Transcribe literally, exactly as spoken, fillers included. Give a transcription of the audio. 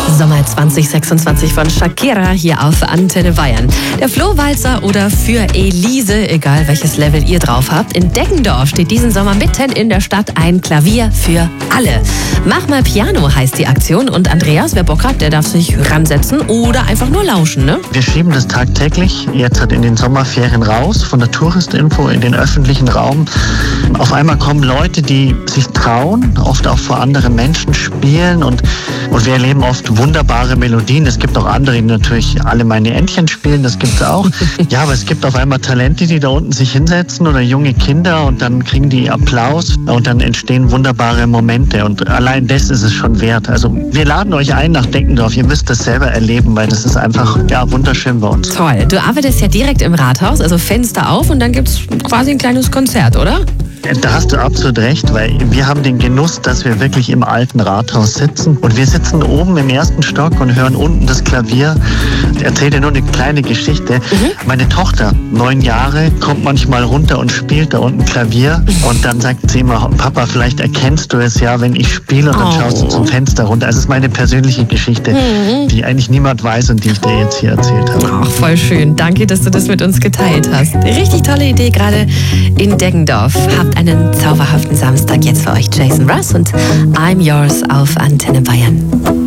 Sommer zwanzig sechsundzwanzig von Shakira hier auf Antenne Bayern. Der Flohwalzer oder für Elise, egal welches Level ihr drauf habt. In Deggendorf steht diesen Sommer mitten in der Stadt ein Klavier für alle. Mach mal Piano heißt die Aktion und Andreas, wer Bock hat, der darf sich ransetzen oder einfach nur lauschen, ne? Wir schieben das tagtäglich jetzt halt in den Sommerferien raus, von der Touristinfo in den öffentlichen Raum. Auf einmal kommen Leute, die sich trauen, oft auch vor anderen Menschen spielen und, und wir erleben oft wunderbare Melodien. Es gibt auch andere, die natürlich alle meine Entchen spielen, das gibt es auch. Ja, aber es gibt auf einmal Talente, die da unten sich hinsetzen oder junge Kinder und dann kriegen die Applaus und dann entstehen wunderbare Momente und allein das ist es schon wert. Also wir laden euch ein nach Deggendorf, ihr müsst das selber erleben, weil das ist einfach ja, wunderschön bei uns. Toll, du arbeitest ja direkt im Rathaus, also Fenster auf und dann gibt es quasi ein kleines Konzert, oder? Da hast du absolut recht, weil wir haben den Genuss, dass wir wirklich im alten Rathaus sitzen und wir sitzen oben im ersten Stock und hören unten das Klavier. Ich erzähle dir nur eine kleine Geschichte. Mhm. Meine Tochter, neun Jahre, kommt manchmal runter und spielt da unten Klavier und dann sagt sie immer, Papa, vielleicht erkennst du es ja, wenn ich spiele und dann oh. schaust du zum Fenster runter. Also das ist meine persönliche Geschichte, mhm. die eigentlich niemand weiß und die ich dir jetzt hier erzählt habe. Ach, voll schön. Danke, dass du das mit uns geteilt hast. Richtig tolle Idee gerade in Deggendorf. Habt einen zauberhaften Samstag jetzt für euch. Jason Russ und I'm Yours auf Antenne Bayern.